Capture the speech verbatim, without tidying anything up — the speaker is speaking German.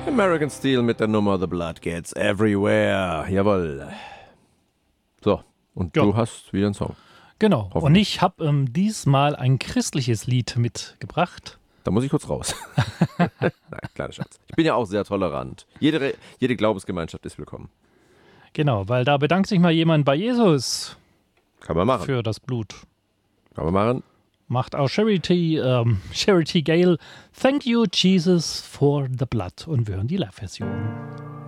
American Steel mit der Nummer The Blood Gets Everywhere. Jawohl. So, und Ja. du hast wieder einen Song. Genau. Und Hoffentlich. ich habe ähm, diesmal ein christliches Lied mitgebracht. Da muss ich kurz raus. Nein, kleiner Schatz. Ich bin ja auch sehr tolerant. Jede, Re- jede Glaubensgemeinschaft ist willkommen. Genau, weil da bedankt sich mal jemand bei Jesus Kann man machen. für das Blut. Kann man machen. Macht auch Charity, ähm, Charity Gale. Thank you, Jesus, for the blood. Und wir hören die Live-Version.